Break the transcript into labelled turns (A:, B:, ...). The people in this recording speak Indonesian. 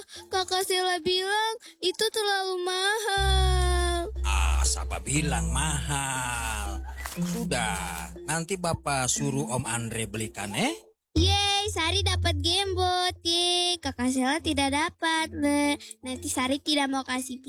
A: Kakak Sela bilang itu terlalu mahal.
B: Siapa bilang mahal? Sudah, nanti Bapak suruh Om Andre belikan,
A: Yeay, Sari dapat gamebot. Yeay, Kakak Sela tidak dapat. Nanti Sari tidak mau kasih